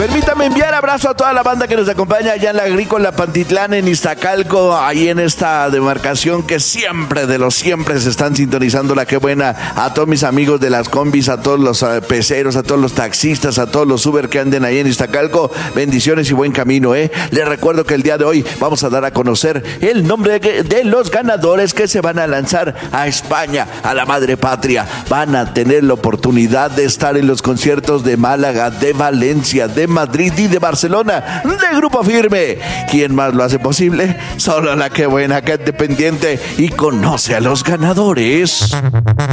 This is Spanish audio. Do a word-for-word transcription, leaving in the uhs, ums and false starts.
Permítame enviar abrazo a toda la banda que nos acompaña allá en la Agrícola Pantitlán, en Iztacalco, ahí en esta demarcación que siempre, de los siempre, se están sintonizando la que buena. A todos mis amigos de las combis, a todos los uh, peceros, a todos los taxistas, a todos los Uber que anden ahí en Iztacalco, bendiciones y buen camino, ¿eh? Les recuerdo que el día de hoy vamos a dar a conocer el nombre de, de los ganadores que se van a lanzar a España, a la madre patria. Van a tener la oportunidad de estar en los conciertos de Málaga, de Valencia, de Madrid y de Barcelona, de Grupo Firme. ¿Quién más lo hace posible? Solo la que buena, que es dependiente y conoce a los ganadores.